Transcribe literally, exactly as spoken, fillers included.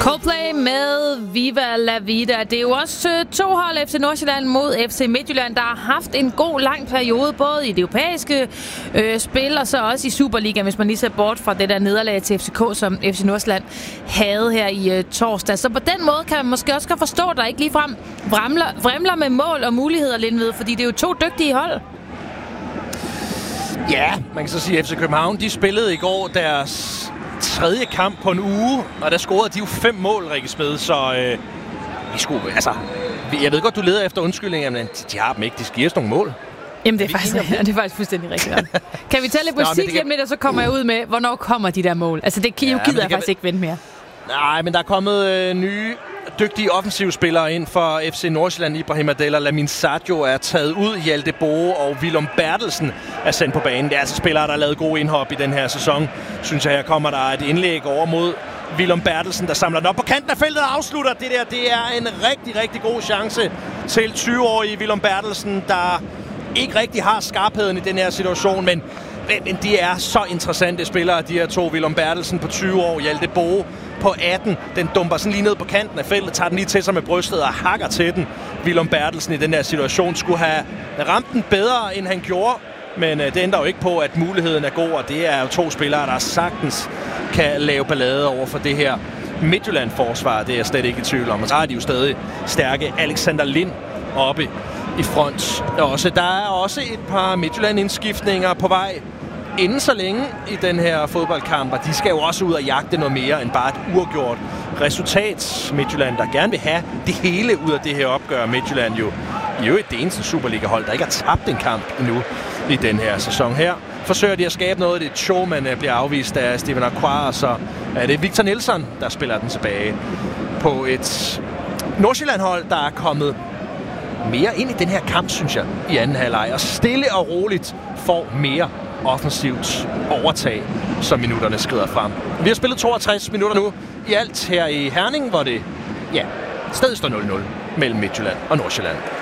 Coldplay med Viva La Vida. Det er jo også to hold, F C Nordsjælland mod F C Midtjylland, der har haft en god lang periode, både i det europæiske øh, spil, og så også i Superligaen, hvis man lige ser bort fra det der nederlag til F C K, som F C Nordsjælland havde her i øh, torsdag. Så på den måde kan man måske også godt forstå, at der ikke ligefrem vrimler, vrimler med mål og muligheder, Lindved, fordi det er jo to dygtige hold. Ja, man kan så sige, at F C København, de spillede i går deres tredje kamp på en uge, og der scorede de jo fem mål, Rikke Smed, så øh, vi skulle, altså, jeg ved godt, du leder efter undskyldninger, men de har dem ikke, de skal give os nogle mål. Jamen, det er, faktisk, ja, det er faktisk fuldstændig rigtigt. Kan vi tælle på musik lidt med, og så kommer jeg ud med, hvornår kommer de der mål? Altså, det, ja, gider det jeg faktisk ikke vente mere. Nej, men der er kommet øh, nye, dygtige offensive spillere ind for F C Nordsjælland. Ibrahim Adel og Lamin Sadio er taget ud. Hjalte Boe og Willum Bertelsen er sendt på banen. Det er altså spillere, der har lavet gode indhop i den her sæson. Synes jeg, her kommer der et indlæg over mod Willum Bertelsen, der samler den op på kanten af feltet og afslutter. Det der, det er en rigtig, rigtig god chance til tyve-årige Willum Bertelsen, der ikke rigtig har skarpheden i den her situation, men Men de er så interessante spillere, de her to. Willum Bertelsen på tyve år, Hjalte Boe på atten. Den dumper sådan lige ned på kanten af feltet, tager den lige til sig med brystet og hakker til den. Willum Bertelsen i den her situation skulle have ramt den bedre, end han gjorde. Men øh, det ændrer jo ikke på, at muligheden er god, og det er jo to spillere, der sagtens kan lave ballade over for det her Midtjylland-forsvar. Det er jeg slet ikke i tvivl om. Og så har de jo stadig stærke Alexander Lind oppe i front. Også, der er også et par Midtjylland-indskiftninger på vej inden så længe i den her fodboldkamp, og de skal jo også ud og jagte noget mere end bare et uafgjort resultat. Midtjylland, der gerne vil have det hele ud af det her opgør. Midtjylland jo i øvrigt det eneste Superliga-hold, der ikke har tabt en kamp endnu i den her sæson her. Forsøger de at skabe noget, det er show, man bliver afvist af Steven Aquar, og så er det Victor Nielsen, der spiller den tilbage på et Nordsjælland-hold, der er kommet mere ind i den her kamp, synes jeg, i anden halvleg, og stille og roligt får mere offensivt overtag, som minutterne skrider frem. Vi har spillet toogtres minutter nu i alt her i Herning, hvor det, ja, stadig står nul nul mellem Midtjylland og Nordsjælland.